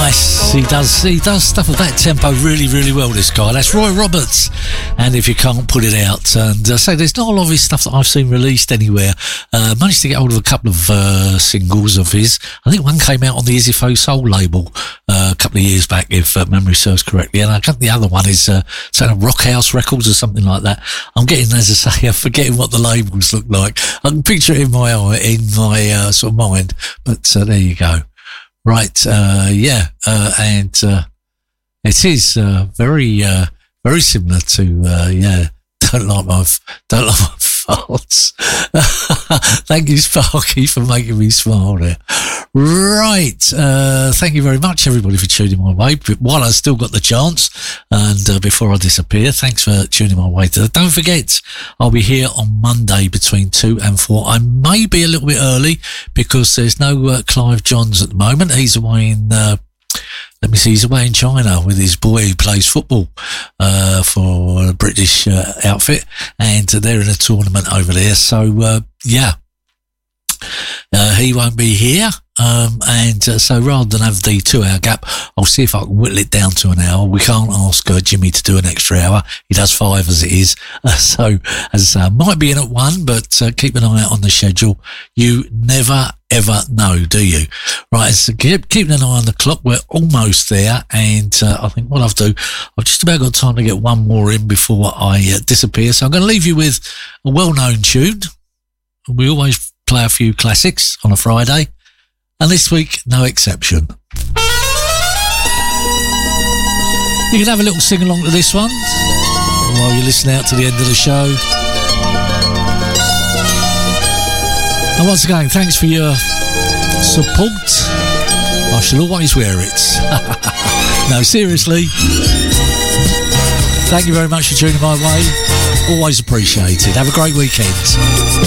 nice. He does stuff of that tempo really, really well, this guy. That's Roy Roberts. And If You Can't Put It Out. And so there's not a lot of his stuff that I've seen released anywhere. Managed to get hold of a couple of singles of his. I think one came out on the Izzyfo Soul label a couple of years back, if memory serves correctly. And I think the other one is Rock House Records or something like that. I'm getting, as I say, I'm forgetting what the labels look like. I can picture it in my sort of mind. But there you go. Right, and it is very similar to Don't Like My Farts. Thank you, Sparky, for making me smile there. Right, thank you very much, everybody, for tuning my way while I've still got the chance, and before I disappear, thanks for tuning my way today. Don't forget, I'll be here on Monday between 2 and 4. I may be a little bit early because there's no Clive Johns at the moment. He's away in he's away in China with his boy who plays football for a British outfit, and they're in a tournament over there. So he won't be here. So rather than have the 2-hour gap, I'll see if I can whittle it down to an hour. We can't ask Jimmy to do an extra hour. He does 5 as it is. So, as I say, I might be in at 1, but keep an eye out on the schedule. You never, ever know, do you? Right, so keeping an eye on the clock. We're almost there, and I think what I'll do, I've just about got time to get one more in before I disappear. So I'm going to leave you with a well-known tune. We always play a few classics on a Friday. And this week, no exception. You can have a little sing-along to this one while you listen out to the end of the show. And once again, thanks for your support. I shall always wear it. No, seriously. Thank you very much for tuning my way. Always appreciated. Have a great weekend.